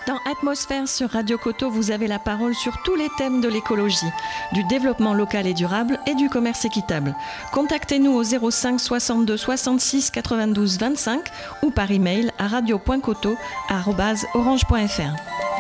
Dans Atmosphère sur Radio Coteau, vous avez la parole sur tous les thèmes de l'écologie, du développement local et durable et du commerce équitable. Contactez-nous au 05 62 66 92 25 ou par email à radio.coteau@orange.fr.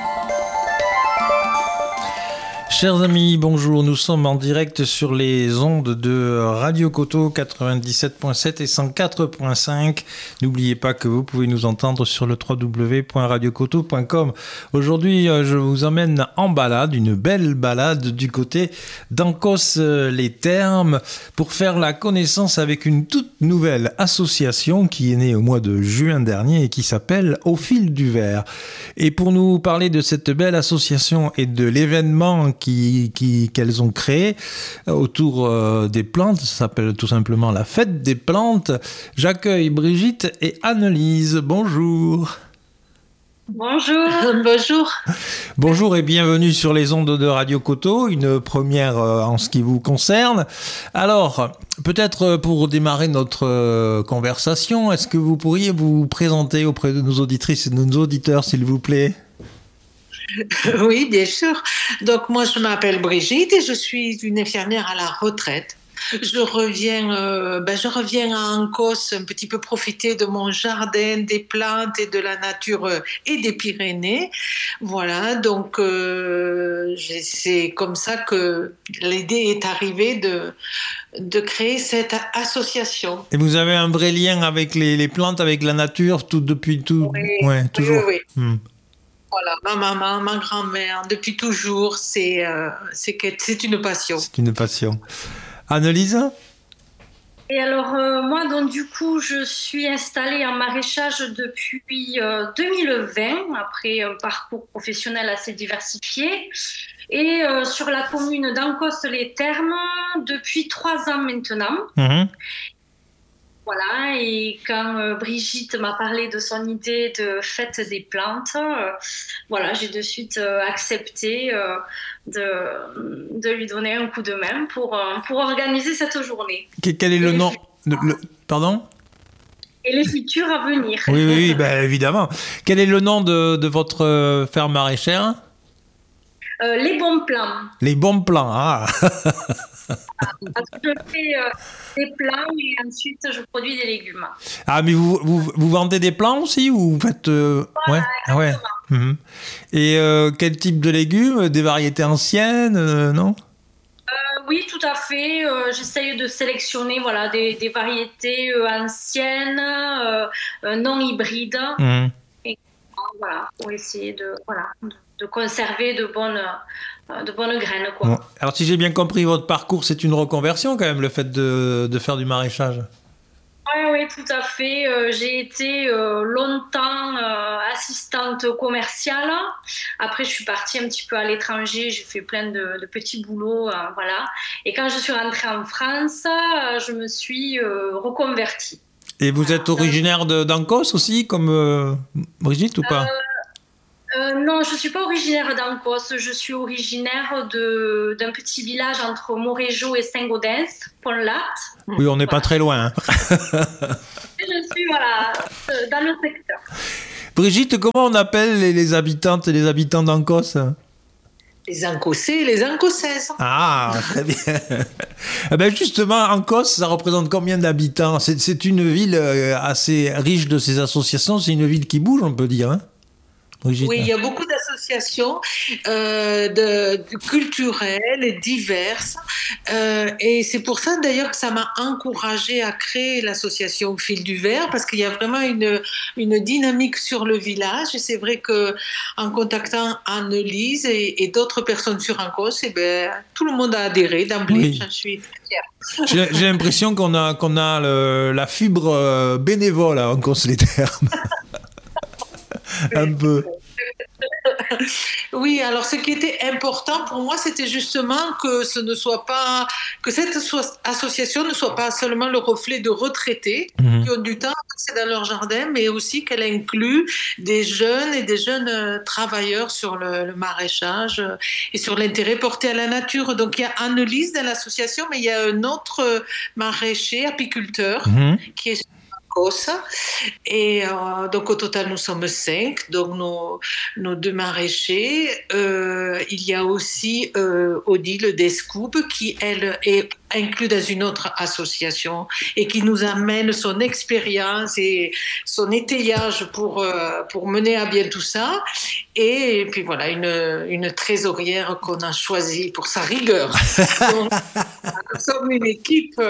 Chers amis, bonjour, nous sommes en direct sur les ondes de Radio Coteau 97.7 et 104.5. N'oubliez pas que vous pouvez nous entendre sur le www.radiocoteau.com. Aujourd'hui, je vous emmène en balade, une belle balade du côté d'Ancos-les-Thermes pour faire la connaissance avec une toute nouvelle association qui est née au mois de juin dernier et qui s'appelle Au fil du verre. Et pour nous parler de cette belle association et de l'événement qu'elles ont créé autour des plantes, ça s'appelle tout simplement la fête des plantes. J'accueille Brigitte et Annelise. Bonjour. Bonjour. Bonjour. Bonjour et bienvenue sur les ondes de Radio Coteau, une première en ce qui vous concerne. Alors, peut-être pour démarrer notre conversation, est-ce que vous pourriez vous présenter auprès de nos auditrices et de nos auditeurs, s'il vous plaît ? Oui, bien sûr. Donc, moi, je m'appelle Brigitte et je suis une infirmière à la retraite. Je reviens à Ancos un petit peu profiter de mon jardin, des plantes et de la nature et des Pyrénées. Voilà, donc c'est comme ça que l'idée est arrivée de créer cette association. Et vous avez un vrai lien avec les plantes, avec la nature, depuis tout, oui, ouais, toujours. Oui. Voilà, ma maman, ma grand-mère, depuis toujours, c'est une passion. C'est une passion. Annelise ? Et alors, moi, donc, du coup, je suis installée en maraîchage depuis 2020, après un parcours professionnel assez diversifié. Et sur la commune d'Ancos-les-Thermes depuis 3 ans maintenant. Mmh. Voilà, et quand Brigitte m'a parlé de son idée de fête des plantes, voilà, j'ai de suite accepté de lui donner un coup de main pour organiser cette journée. Quel est le nom Pardon ? Et les futurs à venir. Oui, ben, évidemment. Quel est le nom de votre ferme maraîchère ? Les bons plans. Les bons plans, ah. Parce que je fais des plants et ensuite je produis des légumes. Ah, mais vous vendez des plants aussi ou vous faites voilà, ouais. Mmh. Et quel type de légumes ? Des variétés anciennes, non ? Oui, tout à fait. J'essaye de sélectionner des variétés anciennes, non hybrides. Mmh. Et voilà, pour essayer de conserver de bonnes graines, quoi. Bon. Alors, si j'ai bien compris votre parcours, c'est une reconversion quand même, le fait de faire du maraîchage. Oui, tout à fait. J'ai été longtemps assistante commerciale. Après, je suis partie un petit peu à l'étranger. J'ai fait plein de petits boulots, voilà. Et quand je suis rentrée en France, je me suis reconvertie. Et vous êtes originaire d'Ancos aussi, comme Brigitte, ou pas ? Non, je ne suis pas originaire d'Ancos. Je suis originaire d'un petit village entre Montrégeau et Saint-Gaudens, Pont-Latte. Oui, on n'est pas très loin. Hein. Je suis dans le secteur. Brigitte, comment on appelle les habitantes et les habitants d'Ancos ? Les Ancosais et les Ancosaises. Ah, très bien. Ben justement, Ancos, ça représente combien d'habitants ? C'est une ville assez riche de ces associations. C'est une ville qui bouge, on peut dire, hein ? Brigitte. Oui, il y a beaucoup d'associations culturelles et diverses. Et c'est pour ça d'ailleurs que ça m'a encouragée à créer l'association Au fil du verre, parce qu'il y a vraiment une dynamique sur le village. Et c'est vrai qu'en contactant Annelise et d'autres personnes sur Ancos, tout le monde a adhéré d'emblée. Oui. J'en suis très fière. J'ai l'impression qu'on a la fibre bénévole à Ancos-les-Thermes. Un peu. Oui, alors ce qui était important pour moi, c'était justement que cette association ne soit pas seulement le reflet de retraités qui ont du temps à passer dans leur jardin, mais aussi qu'elle inclut des jeunes et des jeunes travailleurs sur le maraîchage et sur l'intérêt porté à la nature. Donc il y a Annelise dans l'association, mais il y a un autre maraîcher, apiculteur, qui est Cos. Et donc au total, nous sommes 5, donc nos 2 maraîchers. Il y a aussi Odile Descoubes qui, elle, est inclue dans une autre association et qui nous amène son expérience et son étayage pour mener à bien tout ça. Et puis voilà, une trésorière qu'on a choisie pour sa rigueur. Donc, nous sommes une équipe...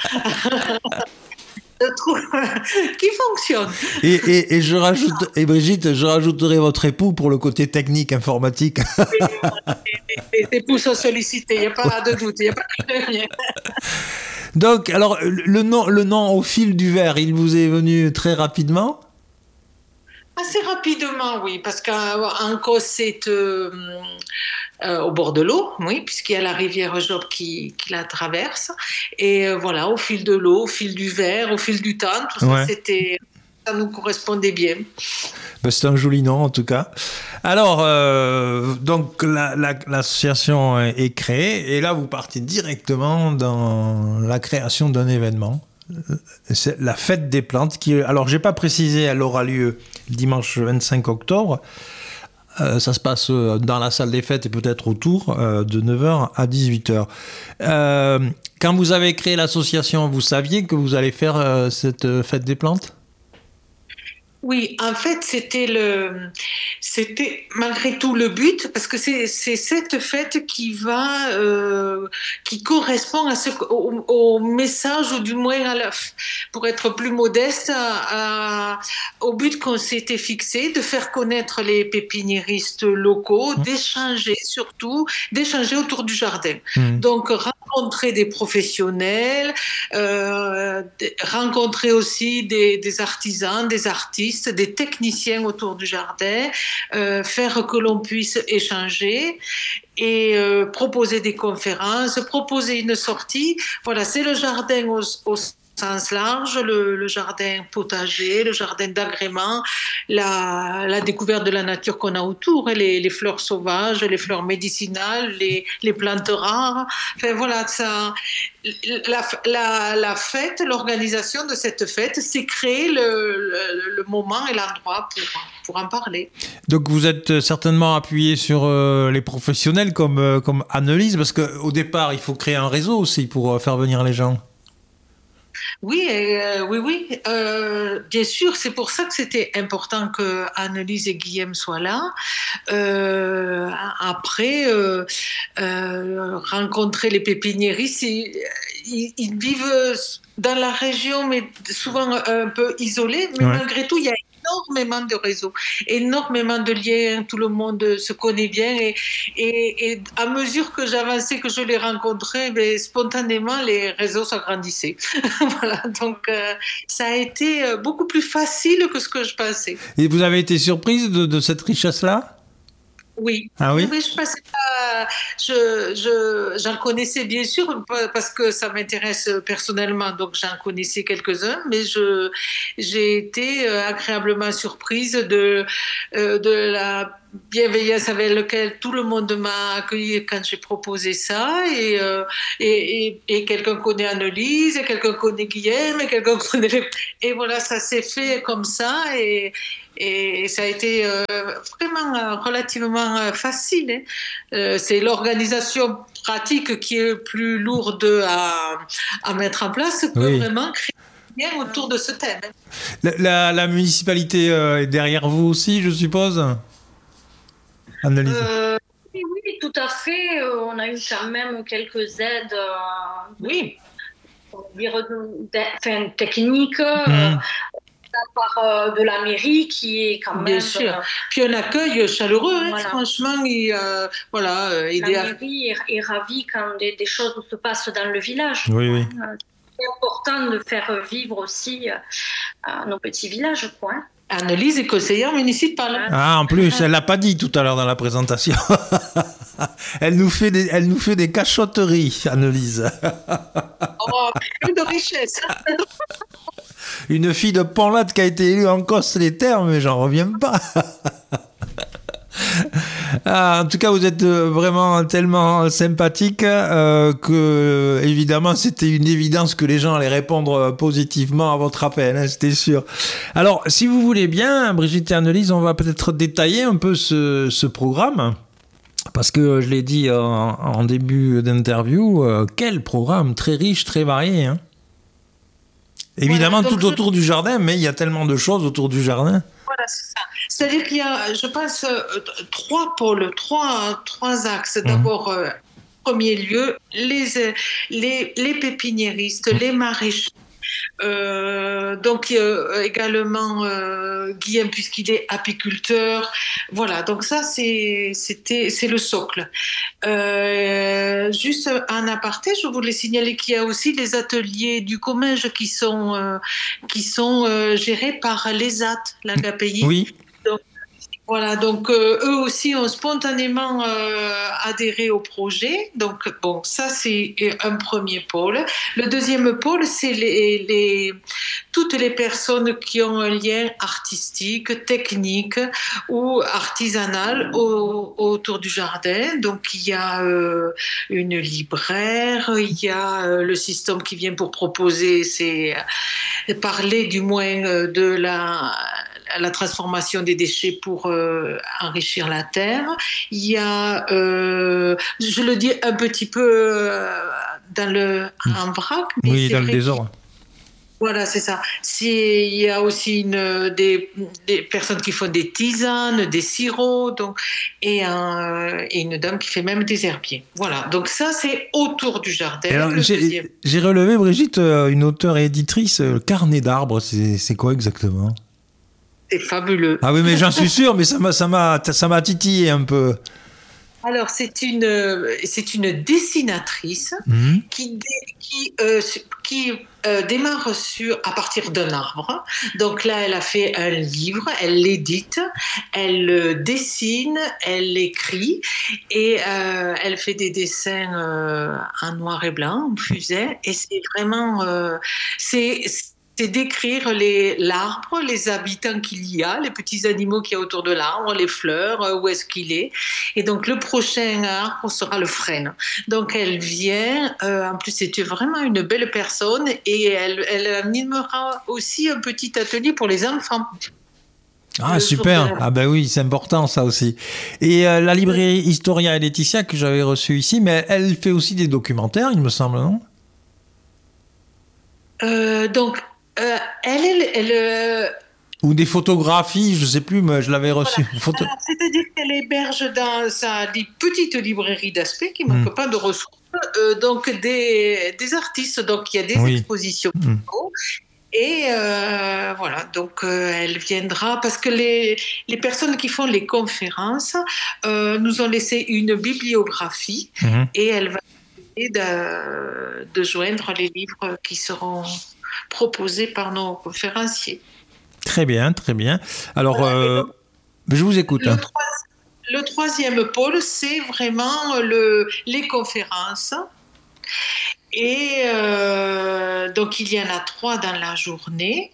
qui fonctionne. Et je rajoute, et Brigitte, je rajouterai votre époux pour le côté technique, informatique. Les époux sont sollicités, il n'y a pas de doute, il n'y a pas de... Donc, alors, le nom Au fil du verre, il vous est venu très rapidement? Assez rapidement, oui, parce qu'en Cos, c'est au bord de l'eau, oui, puisqu'il y a la rivière Job qui la traverse. Et voilà, au fil de l'eau, au fil du verre, au fil du temps, tout ça, ça nous correspondait bien. Ben, c'est un joli nom, en tout cas. Alors, donc, l'association est créée, et là, vous partez directement dans la création d'un événement. C'est la fête des plantes qui, alors j'ai pas précisé, elle aura lieu dimanche 25 octobre. Ça se passe dans la salle des fêtes et peut-être autour de 9h à 18h. Quand vous avez créé l'association, vous saviez que vous allez faire cette fête des plantes ? Oui, en fait, c'était malgré tout le but, parce que c'est cette fête qui correspond au message, ou du moins pour être plus modeste, au but qu'on s'était fixé, de faire connaître les pépiniéristes locaux, d'échanger autour du jardin. Donc, rencontrer des professionnels, rencontrer aussi des artisans, des artistes, des techniciens autour du jardin, faire que l'on puisse échanger et proposer des conférences, proposer une sortie. Voilà, c'est le jardin au sens large, le jardin potager, le jardin d'agrément, la découverte de la nature qu'on a autour, les fleurs sauvages, les fleurs médicinales, les plantes rares. Enfin voilà, ça, la fête, l'organisation de cette fête, c'est créer le moment et l'endroit pour en parler. Donc vous êtes certainement appuyé sur les professionnels comme Annelise, parce qu'au départ, il faut créer un réseau aussi pour faire venir les gens. Oui, bien sûr. C'est pour ça que c'était important que Annelise et Guillaume soient là. Après, rencontrer les pépiniéristes, ils vivent dans la région, mais souvent un peu isolés. Mais malgré tout, il y a énormément de réseaux, énormément de liens, tout le monde se connaît bien et à mesure que j'avançais, que je les rencontrais, spontanément les réseaux s'agrandissaient. Voilà, donc ça a été beaucoup plus facile que ce que je pensais. Et vous avez été surprise de cette richesse-là ? Oui. Ah oui? Oui, je pensais pas. J'en connaissais bien sûr parce que ça m'intéresse personnellement, donc j'en connaissais quelques-uns, mais j'ai été agréablement surprise de la bienveillance avec laquelle tout le monde m'a accueilli quand j'ai proposé ça, et quelqu'un connaît Annelise, et quelqu'un connaît Guillaume, et quelqu'un connaît... Et voilà, ça s'est fait comme ça, et ça a été vraiment relativement facile. C'est l'organisation pratique qui est plus lourde à mettre en place que vraiment créer bien autour de ce thème. La municipalité est derrière vous aussi, je suppose, Annelise? Oui, tout à fait. On a eu quand même quelques aides techniques. Par de la mairie qui est quand même... Bien sûr. Puis un accueil chaleureux, voilà. Franchement. La mairie est ravie quand des choses se passent dans le village. Oui. C'est important de faire vivre aussi nos petits villages, quoi. Annelise est conseillère municipale. Ah, en plus, elle l'a pas dit tout à l'heure dans la présentation. Elle nous fait des cachotteries, Annelise. Oh, plus de richesse. Une fille de Pont-Latte qui a été élue en Cosse-les-Terres, mais j'en reviens pas. En tout cas, vous êtes vraiment tellement sympathique que, évidemment, c'était une évidence que les gens allaient répondre positivement à votre appel, hein, c'était sûr. Alors, si vous voulez bien, Brigitte et Annelise, on va peut-être détailler un peu ce programme. Parce que je l'ai dit en début d'interview, quel programme très riche, très varié. Hein. Évidemment, voilà, tout autour du jardin, mais il y a tellement de choses autour du jardin. Voilà, c'est ça. C'est-à-dire qu'il y a, je pense, trois pôles, trois axes. D'abord, en premier lieu, les pépiniéristes, les maraîchers. Donc également Guillaume, puisqu'il est apiculteur. Voilà, donc ça c'est le socle. Juste un aparté, je voulais signaler qu'il y a aussi les ateliers du Comminges qui sont gérés par l'ESAT, l'AGAPI. Oui. Voilà, donc eux aussi ont spontanément adhéré au projet. Donc bon, ça c'est un premier pôle. Le deuxième pôle, c'est toutes les personnes qui ont un lien artistique, technique ou artisanal autour du jardin. Donc il y a une libraire, il y a le système qui vient pour proposer, c'est parler du moins de la transformation des déchets pour enrichir la terre. Il y a, je le dis un petit peu en vrac, mais oui, dans le désordre. Voilà, c'est ça. Il y a aussi des personnes qui font des tisanes, des sirops, et une dame qui fait même des herbiers. Voilà, donc ça, c'est autour du jardin. Alors, j'ai relevé, Brigitte, une auteure et éditrice, Carnet d'arbres, c'est quoi exactement ? C'est fabuleux. Ah oui, mais j'en suis sûr, mais ça m'a titillé un peu. Alors, c'est une dessinatrice qui démarre à partir d'un arbre. Donc là, elle a fait un livre, elle l'édite, elle dessine, elle l'écrit et elle fait des dessins en noir et blanc, en fusain. Et c'est vraiment... c'est décrire l'arbre, les habitants qu'il y a, les petits animaux qu'il y a autour de l'arbre, les fleurs, où est-ce qu'il est. Et donc, le prochain arbre sera le frêne. Donc, elle vient, en plus, c'est vraiment une belle personne, et elle animera aussi un petit atelier pour les enfants. Ah, super. Ah ben oui, c'est important ça aussi. Et la librairie Historia et Laetitia que j'avais reçue ici, mais elle fait aussi des documentaires, il me semble, non ? Ou des photographies, je ne sais plus, mais je l'avais reçue. Voilà. C'est-à-dire qu'elle héberge dans sa petite librairie d'Aspect qui ne manque pas de ressources, donc des artistes, donc il y a des expositions. Et voilà, donc elle viendra parce que les personnes qui font les conférences nous ont laissé une bibliographie et elle va essayer de joindre les livres qui seront proposés par nos conférenciers. Très bien, très bien. Alors, je vous écoute. Le troisième pôle, c'est vraiment les conférences. Et donc, il y en a 3 dans la journée.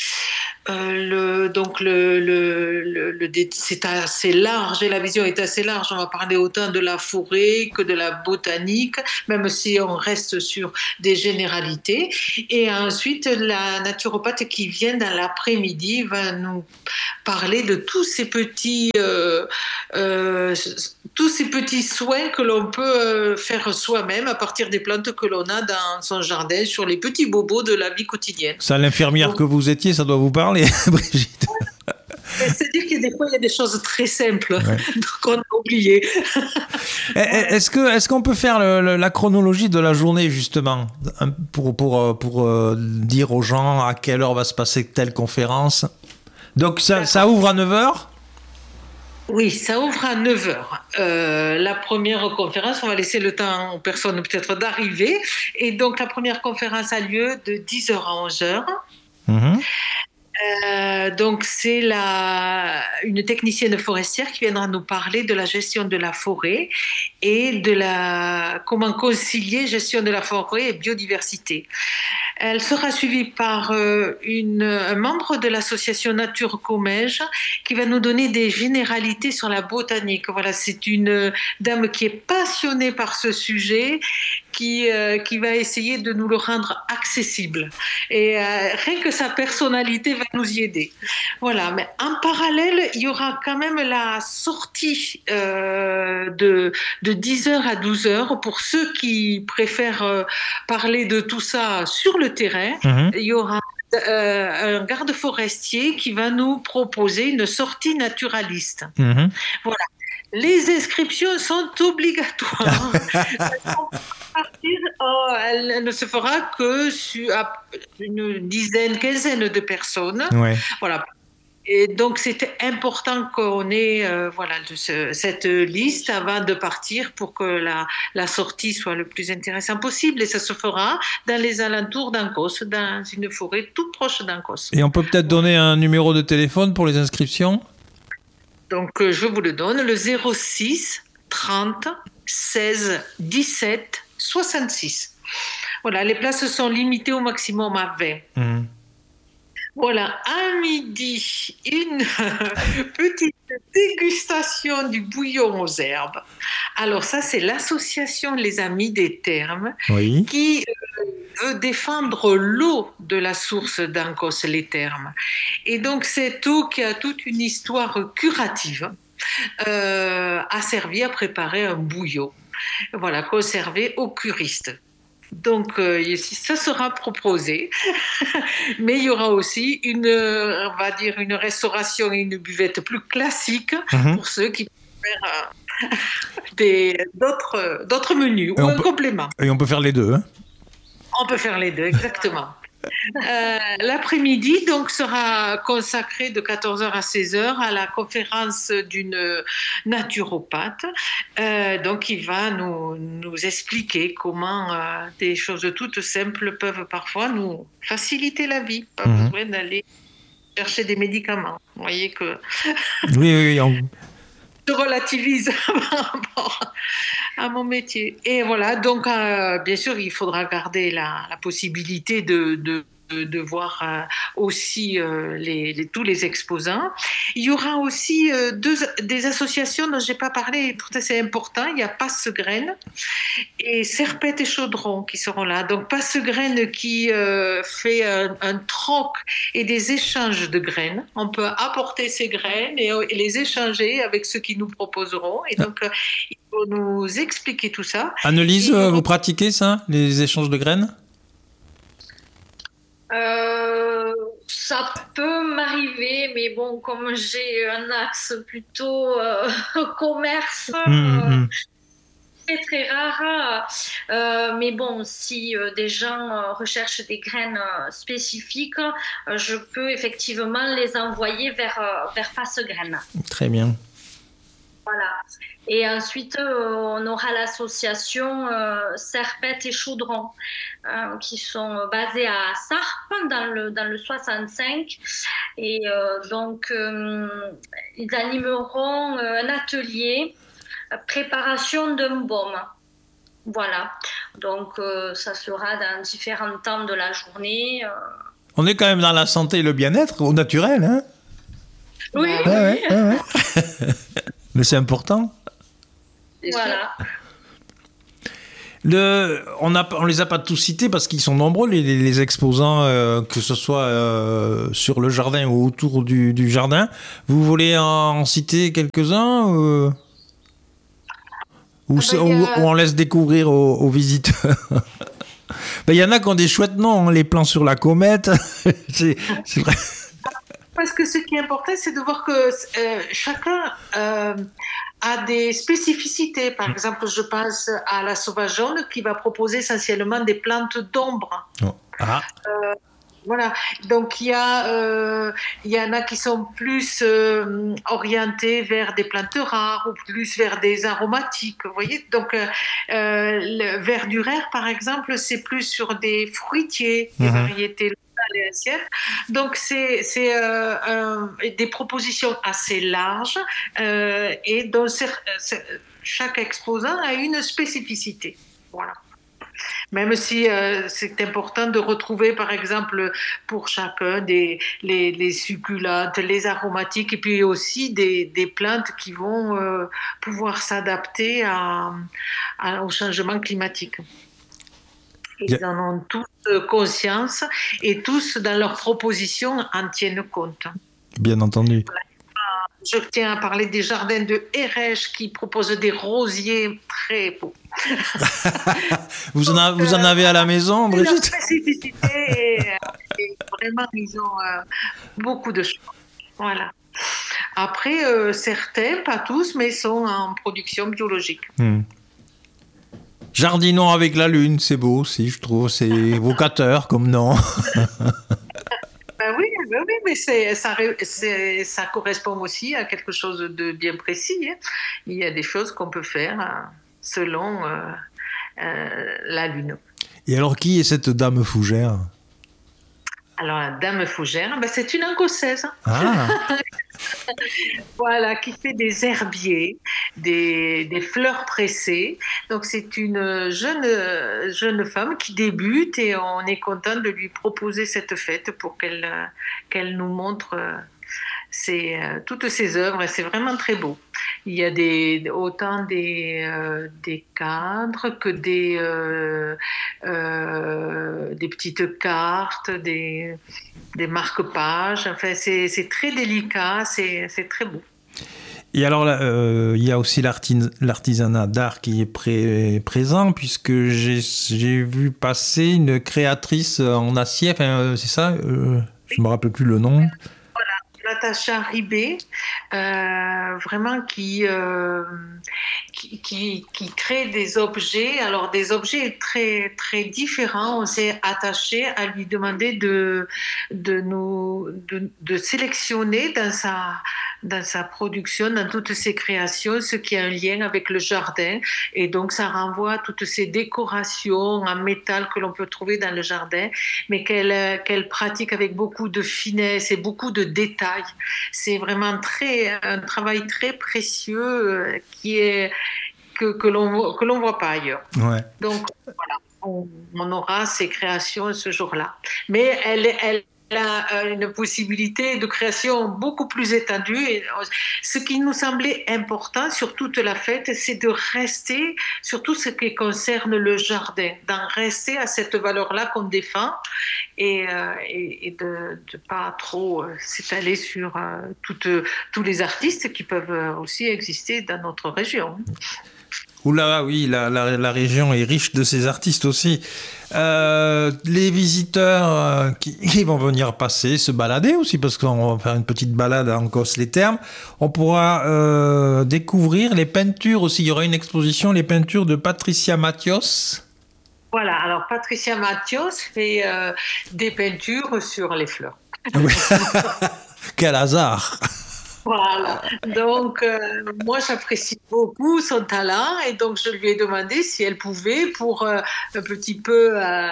C'est assez large et la vision est assez large. On va parler autant de la forêt que de la botanique, même si on reste sur des généralités. Et ensuite, la naturopathe qui vient dans l'après-midi va nous parler de tous ces petits soins que l'on peut faire soi-même à partir des plantes que l'on a dans son jardin, sur les petits bobos de la vie quotidienne. Ça, l'infirmière que vous étiez, ça doit vous parler, Brigitte. C'est-à-dire que des fois, il y a des choses très simples qu'on a oubliées. Est-ce qu'on peut faire la chronologie de la journée, justement, pour dire aux gens à quelle heure va se passer telle conférence ? Donc, ça ouvre à 9h ? Oui, ça ouvre à 9h. La première conférence, on va laisser le temps aux personnes peut-être d'arriver. Et donc, la première conférence a lieu de 10h à 11h. Donc, c'est une technicienne forestière qui viendra nous parler de la gestion de la forêt et comment concilier gestion de la forêt et biodiversité. Elle sera suivie par un membre de l'association Nature Comège qui va nous donner des généralités sur la botanique. Voilà, c'est une dame qui est passionnée par ce sujet, qui va essayer de nous le rendre accessible. Et rien que sa personnalité va nous y aider. Voilà, mais en parallèle, il y aura quand même la sortie de 10h à 12h pour ceux qui préfèrent parler de tout ça sur le terrain. Il y aura un garde forestier qui va nous proposer une sortie naturaliste. Voilà. Les inscriptions sont obligatoires. Elle ne se fera que sur une dizaine, quinzaine de personnes. Ouais. Voilà. Et donc, c'était important qu'on ait cette liste avant de partir pour que la sortie soit le plus intéressante possible. Et ça se fera dans les alentours d'Ancos, dans une forêt tout proche d'Ancos. Et on peut peut-être donner un numéro de téléphone pour les inscriptions ? Donc, je vous le donne, le 06 30 16 17 66. Voilà, les places sont limitées au maximum à 20. Voilà, à midi, une petite dégustation du bouillon aux herbes. Alors ça, c'est l'association Les Amis des Thermes qui veut défendre l'eau de la source d'Ancos les Thermes. Et donc, cette eau qui a toute une histoire curative a servi à préparer un bouillon, voilà, conservé aux curistes. Donc, ça sera proposé, mais il y aura aussi une restauration et une buvette plus classique pour ceux qui préfèrent d'autres menus ou un complément. Et on peut faire les deux. On peut faire les deux, exactement. L'après-midi donc sera consacré de 14h à 16h à la conférence d'une naturopathe donc qui va nous expliquer comment des choses toutes simples peuvent parfois nous faciliter la vie, pas besoin d'aller chercher des médicaments. Vous voyez que oui, je relativise par rapport à mon métier. Et voilà, donc bien sûr, il faudra garder la possibilité de voir aussi tous les exposants. Il y aura aussi des associations dont je n'ai pas parlé, et pourtant c'est important. Il y a Passe-Graines et Serpette et Chaudron qui seront là. Donc Passe-Graines qui fait un troc et des échanges de graines. On peut apporter ces graines et les échanger avec ceux qui nous proposeront. Et donc, il faut nous expliquer tout ça. Annelise, vous pratiquez ça, les échanges de graines ? Ça peut m'arriver, mais bon, comme j'ai un axe plutôt commerce, c'est très rare. Mais bon, si des gens recherchent des graines spécifiques, je peux effectivement les envoyer vers Passe-Graines. Très bien. Voilà. Et ensuite, on aura l'association Serpette et Chaudron, qui sont basés à Sarp, dans le 65. Et donc, ils animeront un atelier préparation d'un baume. Voilà. Donc, ça sera dans différents temps de la journée. On est quand même dans la santé et le bien-être au naturel, hein ? Oui. Ouais. Mais c'est important. Voilà. On les a pas tous cités parce qu'ils sont nombreux, les exposants, que ce soit sur le jardin ou autour du jardin. Vous voulez en citer quelques-uns ou on laisse découvrir aux visiteurs? Il y en a qui ont des chouettes noms, les plans sur la comète. c'est vrai. Parce que ce qui est important, c'est de voir que chacun a des spécificités. Par exemple, je pense à la sauvageonne qui va proposer essentiellement des plantes d'ombre. Voilà. Donc, il y en a qui sont plus orientés vers des plantes rares ou plus vers des aromatiques. Vous voyez ? Donc, le verduraire, par exemple, c'est plus sur des fruitiers, des variétés et anciennes. Donc, c'est des propositions assez larges et dont chaque exposant a une spécificité. Voilà. Même si c'est important de retrouver, par exemple, pour chacun, les succulentes, les aromatiques, et puis aussi des plantes qui vont pouvoir s'adapter au changement climatique. Ils en ont tous conscience et tous, dans leurs propositions, en tiennent compte. Bien entendu. Je tiens à parler des jardins de Hérèche qui proposent des rosiers très beaux. Vous en avez à la maison, Brigitte? Leur spécificité et vraiment, ils ont beaucoup de choix. Voilà. Après, certains, pas tous, mais sont en production biologique. Jardinons avec la lune, c'est beau aussi, je trouve. C'est évocateur comme nom. Oui, mais ça correspond aussi à quelque chose de bien précis. Hein. Il y a des choses qu'on peut faire selon la lune. Et alors, qui est cette dame fougère? Alors, la dame fougère, c'est une Écossaise. Ah. Voilà, qui fait des herbiers, des fleurs pressées. Donc, c'est une jeune femme qui débute et on est content de lui proposer cette fête pour qu'elle nous montre toutes ses œuvres. Et c'est vraiment très beau. Il y a autant des cadres que des petites cartes, des marque-pages. Enfin, c'est très délicat, c'est très beau. Et alors, il y a aussi l'artisanat d'art qui est présent, puisque j'ai vu passer une créatrice en acier, enfin, c'est ça, je ne me rappelle plus le nom. Natacha Ribé, vraiment qui crée des objets, alors des objets très, très différents. On s'est attaché à lui demander de sélectionner dans sa production, dans toutes ses créations, ce qui a un lien avec le jardin. Et donc, ça renvoie à toutes ces décorations en métal que l'on peut trouver dans le jardin, mais qu'elle pratique avec beaucoup de finesse et beaucoup de détails. C'est vraiment un travail très précieux que l'on voit pas ailleurs. Ouais. Donc voilà, on aura ces créations ce jour-là. Mais elle a une possibilité de création beaucoup plus étendue. Et ce qui nous semblait important sur toute la fête, c'est de rester sur tout ce qui concerne le jardin, d'en rester à cette valeur-là qu'on défend et de pas trop s'étaler sur tous les artistes qui peuvent aussi exister dans notre région. Oula, oui, la région est riche de ces artistes aussi. Les visiteurs qui vont venir passer, se balader aussi, parce qu'on va faire une petite balade en Cosse-les-Thermes, on pourra découvrir les peintures aussi. Il y aura une exposition, les peintures de Patricia Mathios. Voilà, alors Patricia Mathios fait des peintures sur les fleurs. Oui. Quel hasard! Voilà, donc moi j'apprécie beaucoup son talent et donc je lui ai demandé si elle pouvait pour un petit peu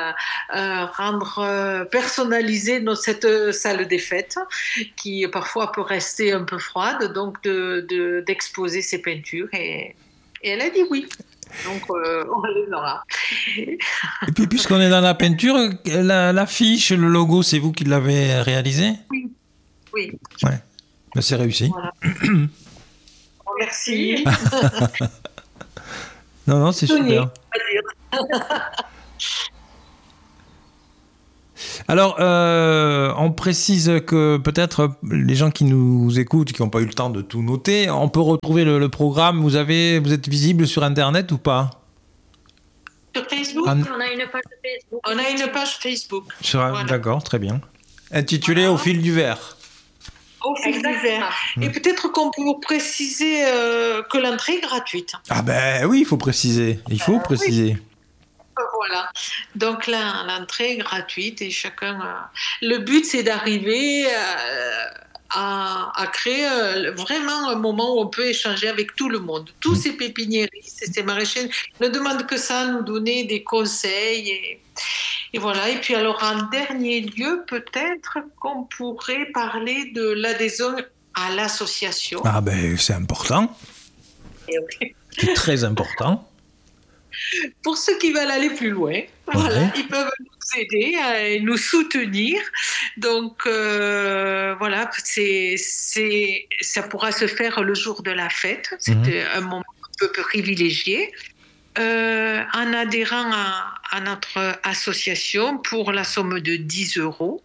personnaliser cette salle des fêtes qui parfois peut rester un peu froide, donc d'exposer ses peintures et elle a dit oui. Donc, on les aura. Et puis, puisqu'on est dans la peinture, l'affiche, le logo, c'est vous qui l'avez réalisé? Oui. Oui. Ouais. Mais c'est réussi. Voilà. Merci. Non, c'est super. Alors, on précise que peut-être les gens qui nous écoutent, qui n'ont pas eu le temps de tout noter, on peut retrouver le programme. Vous êtes visible sur Internet ou pas? Sur Facebook, on a une page Facebook. On a une page Facebook. Voilà. D'accord, très bien. Intitulée Au fil du verre. Au fil du verre. Et peut-être qu'on peut préciser que l'entrée est gratuite. Ah ben oui, il faut préciser. Il faut préciser. Oui. Voilà. Donc là, l'entrée est gratuite et chacun. Le but, c'est d'arriver à créer vraiment un moment où on peut échanger avec tout le monde. Tous ces pépiniéristes, ces maraîchers ne demandent que ça, nous donner des conseils et voilà. Et puis alors, en dernier lieu, peut-être qu'on pourrait parler de l'adhésion à l'association. Ah ben c'est important. Et oui. C'est très important. Pour ceux qui veulent aller plus loin, voilà, Ouais. ils peuvent nous aider et nous soutenir. Donc voilà, ça pourra se faire le jour de la fête. C'était un moment un peu privilégié. En adhérant à notre association pour la somme de 10 euros,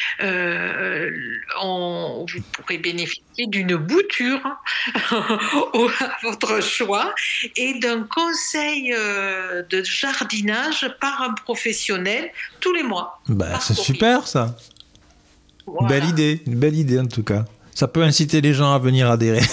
vous pourrez bénéficier d'une bouture à votre choix et d'un conseil de jardinage par un professionnel tous les mois. Bah, c'est Courrier. super ça. Voilà. Une belle idée en tout cas. Ça peut inciter les gens à venir adhérer.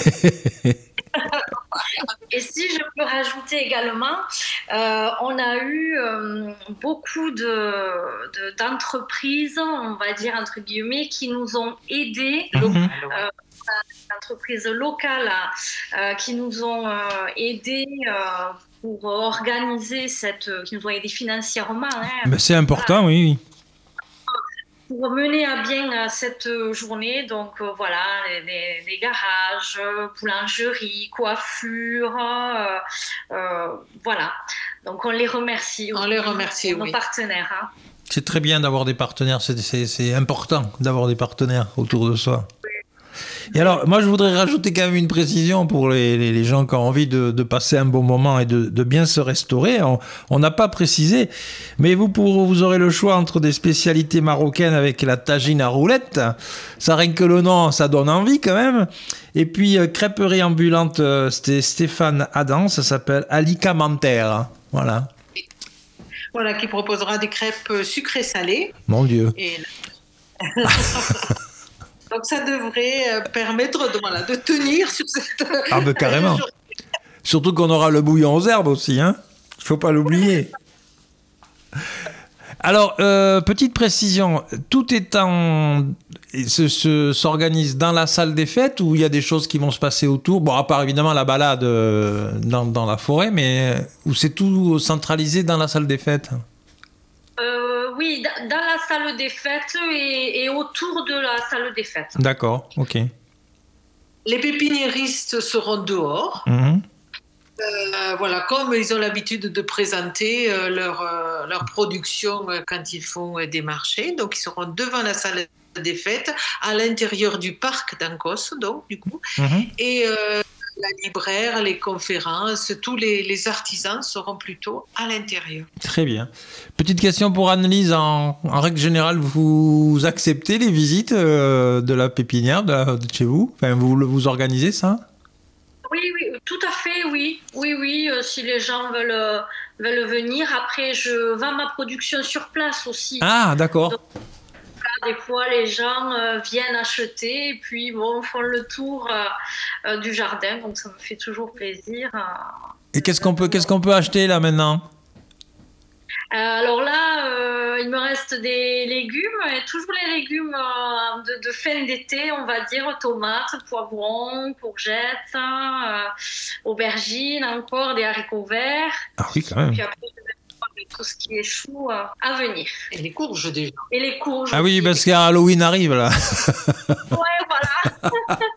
Et si je peux rajouter également, on a eu beaucoup d'entreprises, on va dire entre guillemets, qui nous ont aidés, entreprises locales qui nous ont aidés pour organiser qui nous ont aidés financièrement. Ben, c'est important, oui. Pour mener à bien cette journée, donc voilà, les garages, boulangerie, coiffure, voilà. Donc on les remercie. On les remercie, nos oui. partenaires. Hein. C'est très bien d'avoir des partenaires, c'est important d'avoir des partenaires autour de soi. Et alors, moi, je voudrais rajouter quand même une précision pour les gens qui ont envie de passer un bon moment et de bien se restaurer. On n'a pas précisé, mais vous aurez le choix entre des spécialités marocaines avec la tagine à roulettes. Ça, rien que le nom, ça donne envie quand même. Et puis, crêperie ambulante, c'était Stéphane Adam, ça s'appelle Alicamentaire. Voilà. Voilà, qui proposera des crêpes sucrées-salées. Mon Dieu. Et... Donc ça devrait permettre de tenir sur cette... Ah ben carrément. Surtout qu'on aura le bouillon aux herbes aussi, hein. Il ne faut pas l'oublier. Alors, petite précision, tout s'organise dans la salle des fêtes ou il y a des choses qui vont se passer autour? Bon, à part évidemment la balade dans la forêt, mais où c'est tout centralisé dans la salle des fêtes? Oui, dans la salle des fêtes et autour de la salle des fêtes. D'accord, ok. Les pépiniéristes seront dehors. Voilà, comme ils ont l'habitude de présenter leur production quand ils font des marchés. Donc, ils seront devant la salle des fêtes, à l'intérieur du parc d'Ancos, donc, du coup. Et la libraire, les conférences, tous les artisans seront plutôt à l'intérieur. Très bien. Petite question pour Annelise. En règle générale, vous acceptez les visites de la pépinière de chez vous? Enfin, vous organisez ça? Oui, tout à fait, oui. Oui, si les gens veulent venir. Après, je vends ma production sur place aussi. Ah, d'accord. Donc, des fois, les gens viennent acheter et puis font le tour du jardin. Donc, ça me fait toujours plaisir. Et qu'est-ce qu'on peut acheter là maintenant? Alors là, il me reste des légumes, et toujours les légumes de fin d'été, on va dire, tomates, poivrons, courgettes, aubergines, encore des haricots verts. Ah oui, quand même. Puis après, tout ce qui est chou à venir. Et les courges déjà. Et les courges. Ah oui, aussi. parce qu'Halloween arrive là. Ouais, voilà.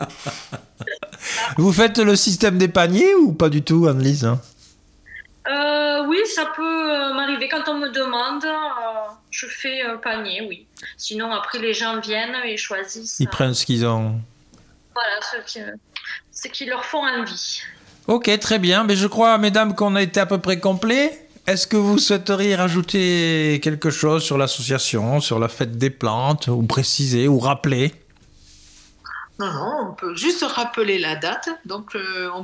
Vous faites le système des paniers ou pas du tout, Annelise? Oui, ça peut m'arriver. Quand on me demande, je fais un panier, oui. Sinon, après, les gens viennent et choisissent. Ils prennent ce qu'ils ont. Voilà, ce qui leur font envie. Ok, très bien. Mais je crois, mesdames, qu'on a été à peu près complet. Est-ce que vous souhaiteriez rajouter quelque chose sur l'association, sur la fête des plantes, ou préciser, ou rappeler? Non, on peut juste rappeler la date. Donc, on